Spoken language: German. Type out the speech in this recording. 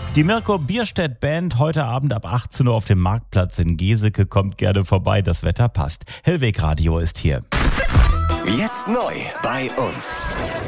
Die Mirko Bierstedt Band heute Abend ab 18 Uhr auf dem Marktplatz in Geseke. Kommt gerne vorbei, das Wetter passt. Hellweg Radio ist hier. Jetzt neu bei uns.